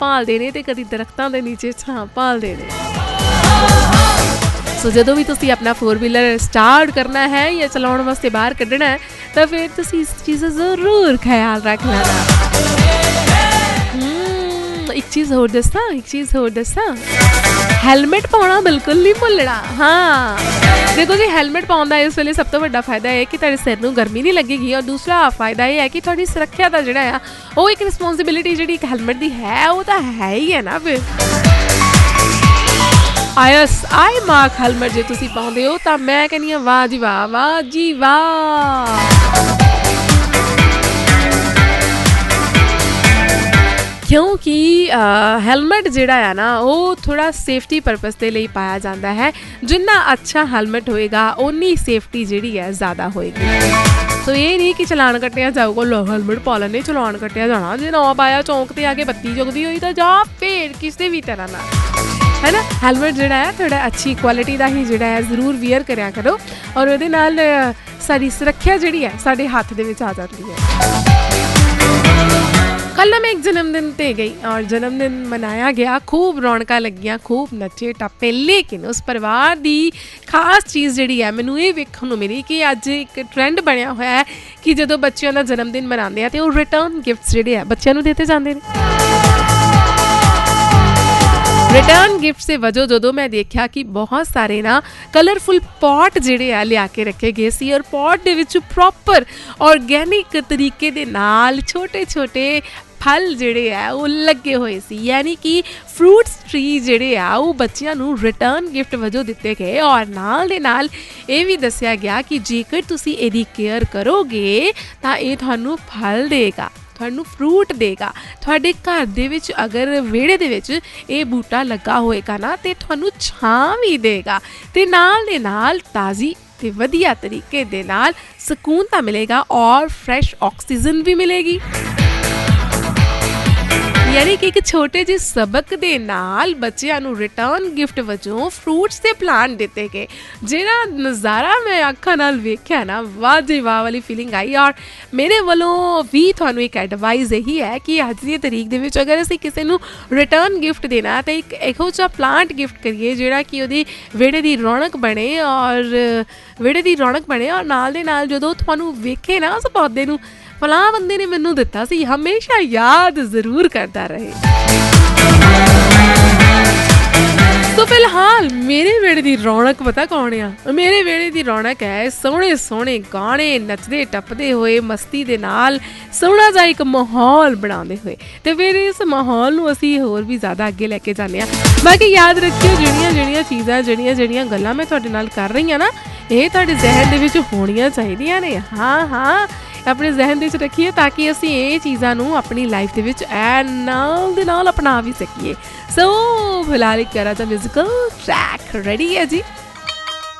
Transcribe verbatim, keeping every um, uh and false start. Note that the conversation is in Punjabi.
ਭਾਲਦੇ ਨੇ ਤੇ ਕਦੀ ਦਰਖਤਾਂ ਦੇ ਨੀਚੇ ਛਾਂ ਭਾਲਦੇ ਨੇ। ਸੋ ਜਦੋਂ ਵੀ ਤੁਸੀਂ ਆਪਣਾ ਫੋਰ ਵੀਲਰ ਸਟਾਰਟ ਕਰਨਾ ਹੈ ਜਾਂ ਚਲਾਉਣ ਵਾਸਤੇ ਬਾਹਰ ਕੱਢਣਾ ਹੈ ਤਾਂ ਫਿਰ ਤੁਸੀਂ ਇਸ ਚੀਜ਼ ਦਾ ਜ਼ਰੂਰ ਖਿਆਲ ਰੱਖ ਲੈਣਾ। ਇੱਕ ਚੀਜ਼ ਹੋਰ ਦੱਸਾਂ ਇੱਕ ਚੀਜ਼ ਹੋਰ ਦੱਸਾਂ ਹੈਲਮਟ ਪਾਉਣਾ ਬਿਲਕੁਲ ਨਹੀਂ ਭੁੱਲਣਾ। ਹਾਂ ਦੇਖੋ ਜੀ, ਹੈਲਮਟ ਪਾਉਣ ਦਾ ਇਸ ਵੇਲੇ ਸਭ ਤੋਂ ਵੱਡਾ ਫਾਇਦਾ ਇਹ ਕਿ ਤੁਹਾਡੇ ਸਿਰ ਨੂੰ ਗਰਮੀ ਨਹੀਂ ਲੱਗੇਗੀ, ਔਰ ਦੂਸਰਾ ਫਾਇਦਾ ਇਹ ਹੈ ਕਿ ਤੁਹਾਡੀ ਸੁਰੱਖਿਆ ਦਾ ਜਿਹੜਾ ਆ ਉਹ ਇੱਕ ਰਿਸਪੋਂਸੀਬਿਲਿਟੀ ਜਿਹੜੀ ਇੱਕ ਹੈਲਮਟ ਦੀ ਹੈ ਉਹ ਤਾਂ ਹੈ ਹੀ ਹੈ ਨਾ। ਫਿਰ ਆਇਸ ਆਈ ਮਾਰਕ ਹੈਲਮਟ ਜੇ ਤੁਸੀਂ ਪਾਉਂਦੇ ਹੋ ਤਾਂ ਮੈਂ ਕਹਿੰਦੀ ਹਾਂ ਵਾਹ ਜੀ ਵਾਹ, ਵਾਹ ਜੀ ਵਾਹ। ਕਿਉਂਕਿ ਹੈਲਮਟ ਜਿਹੜਾ ਆ ਨਾ ਉਹ ਥੋੜ੍ਹਾ ਸੇਫਟੀ ਪਰਪਸ ਦੇ ਲਈ ਪਾਇਆ ਜਾਂਦਾ ਹੈ। ਜਿੰਨਾ ਅੱਛਾ ਹੈਲਮਟ ਹੋਏਗਾ ਓਨੀ ਸੇਫਟੀ ਜਿਹੜੀ ਹੈ ਜ਼ਿਆਦਾ ਹੋਏਗੀ। ਸੋ ਇਹ ਨਹੀਂ ਕਿ ਚਲਾਨ ਕੱਟਿਆ ਜਾਊਗਾ, ਲੋ ਹੈਲਮਟ ਪਾ ਲੈਣੇ ਚਲਾਨ ਕੱਟਿਆ ਜਾਣਾ, ਜੇ ਨਾ ਪਾਇਆ ਚੌਂਕ ਤੇ ਆ ਕੇ ਬੱਤੀ ਜੁਗਦੀ ਹੋਈ ਤਾਂ ਜਾਂ ਫਿਰ ਕਿਸੇ ਵੀ ਤਰ੍ਹਾਂ ਨਾਲ, ਹੈ ਨਾ। ਹੈਲਮਟ ਜਿਹੜਾ ਹੈ ਥੋੜ੍ਹਾ ਅੱਛੀ ਕੁਆਲਿਟੀ ਦਾ ਹੀ ਜਿਹੜਾ ਹੈ ਜ਼ਰੂਰ ਵੀਅਰ ਕਰਿਆ ਕਰੋ, ਔਰ ਉਹਦੇ ਨਾਲ ਸਾਡੀ ਸੁਰੱਖਿਆ ਜਿਹੜੀ ਹੈ ਸਾਡੇ ਹੱਥ ਦੇ ਵਿੱਚ ਆ ਜਾਂਦੀ ਹੈ। ਕੱਲ੍ਹ ਮੈਂ ਇੱਕ ਜਨਮ ਦਿਨ 'ਤੇ ਗਈ ਔਰ ਜਨਮ ਦਿਨ ਮਨਾਇਆ ਗਿਆ, ਖੂਬ ਰੌਣਕਾਂ ਲੱਗੀਆਂ, ਖੂਬ ਨੱਚੇ ਟੱਪੇ। ਲੇਕਿਨ ਉਸ ਪਰਿਵਾਰ ਦੀ ਖਾਸ ਚੀਜ਼ ਜਿਹੜੀ ਹੈ ਮੈਨੂੰ ਇਹ ਵੇਖਣ ਨੂੰ ਮਿਲੀ ਕਿ ਅੱਜ ਇੱਕ ਟਰੈਂਡ ਬਣਿਆ ਹੋਇਆ ਹੈ ਕਿ ਜਦੋਂ ਬੱਚਿਆਂ ਦਾ ਜਨਮ ਦਿਨ ਮਨਾਉਂਦੇ ਆ ਅਤੇ ਉਹ ਰਿਟਰਨ ਗਿਫਟਸ ਜਿਹੜੇ ਆ ਬੱਚਿਆਂ ਨੂੰ ਦਿੱਤੇ ਜਾਂਦੇ ਨੇ। ਰਿਟਰਨ ਗਿਫਟਸ ਦੇ ਵਜੋਂ ਜਦੋਂ ਮੈਂ ਦੇਖਿਆ ਕਿ ਬਹੁਤ ਸਾਰੇ ਨਾ ਕਲਰਫੁੱਲ ਪੋਟ ਜਿਹੜੇ ਆ ਲਿਆ ਕੇ ਰੱਖੇ ਗਏ ਸੀ, ਔਰ ਪੋਟ ਦੇ ਵਿੱਚ ਪ੍ਰੋਪਰ ਔਰਗੈਨਿਕ ਤਰੀਕੇ ਦੇ ਨਾਲ ਛੋਟੇ ਛੋਟੇ ਫਲ ਜਿਹੜੇ ਆ ਉਹ ਲੱਗੇ ਹੋਏ ਸੀ, ਯਾਨੀ ਕਿ ਫਰੂਟਸ ਟਰੀ ਜਿਹੜੇ ਆ ਉਹ ਬੱਚਿਆਂ ਨੂੰ ਰਿਟਰਨ ਗਿਫਟ ਵਜੋਂ ਦਿੱਤੇ ਗਏ। ਔਰ ਨਾਲ ਦੇ ਨਾਲ ਇਹ ਵੀ ਦੱਸਿਆ ਗਿਆ ਕਿ ਜੇਕਰ ਤੁਸੀਂ ਇਹਦੀ ਕੇਅਰ ਕਰੋਗੇ ਤਾਂ ਇਹ ਤੁਹਾਨੂੰ ਫਲ ਦੇਗਾ, ਤੁਹਾਨੂੰ ਫਰੂਟ ਦੇਗਾ। ਤੁਹਾਡੇ ਘਰ ਦੇ ਵਿੱਚ ਅਗਰ ਵਿਹੜੇ ਦੇ ਵਿੱਚ ਇਹ ਬੂਟਾ ਲੱਗਾ ਹੋਏਗਾ ਨਾ ਤੇ ਤੁਹਾਨੂੰ ਛਾਂ ਵੀ ਦੇਗਾ, ਤੇ ਨਾਲ ਦੇ ਨਾਲ ਤਾਜ਼ੀ ਤੇ ਵਧੀਆ ਤਰੀਕੇ ਦੇ ਨਾਲ ਸਕੂਨ ਤਾਂ ਮਿਲੇਗਾ ਔਰ ਫਰੈਸ਼ ਆਕਸੀਜਨ ਵੀ ਮਿਲੇਗੀ। ਯਾਨੀ ਕਿ ਇੱਕ ਛੋਟੇ ਜਿਹੇ ਸਬਕ ਦੇ ਨਾਲ ਬੱਚਿਆਂ ਨੂੰ ਰਿਟਰਨ ਗਿਫਟ ਵਜੋਂ ਫਰੂਟਸ ਦੇ ਪਲਾਂਟ ਦਿੱਤੇ ਗਏ। ਜਿਹੜਾ ਨਜ਼ਾਰਾ ਮੈਂ ਅੱਖਾਂ ਨਾਲ ਵੇਖਿਆ ਨਾ, ਵਾਹ ਜੀ ਵਾਹ ਵਾਲੀ ਫੀਲਿੰਗ ਆਈ। ਔਰ ਮੇਰੇ ਵੱਲੋਂ ਵੀ ਤੁਹਾਨੂੰ ਇੱਕ ਐਡਵਾਈਸ ਇਹੀ ਹੈ ਕਿ ਅੱਜ ਦੀ ਤਰੀਕ ਦੇ ਵਿੱਚ ਅਗਰ ਅਸੀਂ ਕਿਸੇ ਨੂੰ ਰਿਟਰਨ ਗਿਫਟ ਦੇਣਾ ਤਾਂ ਇੱਕ ਇਹੋ ਜਿਹਾ ਪਲਾਂਟ ਗਿਫਟ ਕਰੀਏ ਜਿਹੜਾ ਕਿ ਉਹਦੀ ਵਿਹੜੇ ਦੀ ਰੌਣਕ ਬਣੇ ਔਰ ਵਿਹੜੇ ਦੀ ਰੌਣਕ ਬਣੇ ਔਰ ਨਾਲ ਦੇ ਨਾਲ ਜਦੋਂ ਤੁਹਾਨੂੰ ਵੇਖੇ ਨਾ ਉਸ ਪੌਦੇ ਨੂੰ, ਫਲਾਂ ਬੰਦੇ ਨੇ ਮੈਨੂੰ ਦਿੱਤਾ ਸੀ, ਹਮੇਸ਼ਾ ਯਾਦ ਜ਼ਰੂਰ ਕਰਦਾ ਰਹੇ। ਸੋ ਫਿਲਹਾਲ ਮੇਰੇ ਵਿਹੜੇ ਦੀ ਰੌਣਕ ਪਤਾ ਕੌਣ ਆ? ਮੇਰੇ ਵਿਹੜੇ ਦੀ ਰੌਣਕ ਹੈ ਸੋਹਣੇ ਸੋਹਣੇ ਗਾਣੇ, ਨੱਚਦੇ ਟੱਪਦੇ ਹੋਏ, ਮਸਤੀ ਦੇ ਨਾਲ ਸੋਹਣਾ ਜਿਹਾ ਇੱਕ ਮਾਹੌਲ ਬਣਾਉਂਦੇ ਹੋਏ, ਤੇ ਫਿਰ ਇਸ ਮਾਹੌਲ ਨੂੰ ਅਸੀਂ ਹੋਰ ਵੀ ਜ਼ਿਆਦਾ ਅੱਗੇ ਲੈ ਕੇ ਜਾਂਦੇ ਹਾਂ। ਬਾਕੀ ਯਾਦ ਰੱਖਿਓ ਜਿਹੜੀਆਂ ਜਿਹੜੀਆਂ ਚੀਜ਼ਾਂ ਜਿਹੜੀਆਂ ਜਿਹੜੀਆਂ ਗੱਲਾਂ ਮੈਂ ਤੁਹਾਡੇ ਨਾਲ ਕਰ ਰਹੀ ਹਾਂ ਨਾ, ਇਹ ਤੁਹਾਡੇ ਜ਼ਹਿਨ ਦੇ ਵਿੱਚ ਹੋਣੀਆਂ ਚਾਹੀਦੀਆਂ ਨੇ। ਹਾਂ ਹਾਂ ਆਪਣੇ ਜ਼ਹਿਨ ਦੇ ਵਿੱਚ ਰੱਖੀਏ ਤਾਂ ਕਿ ਅਸੀਂ ਇਹ ਚੀਜ਼ਾਂ ਨੂੰ ਆਪਣੀ ਲਾਈਫ ਦੇ ਵਿੱਚ ਐ ਨਾਲ ਦੇ ਨਾਲ ਅਪਣਾ ਵੀ ਸਕੀਏ। ਸੋ ਫਿਲਹਾਲ ਇੱਕ ਪਿਆਰਾ ਜਿਹਾ ਮਿਊਜ਼ੀਕਲ ਟਰੈਕ ਰੈਡੀ ਹੈ ਜੀ।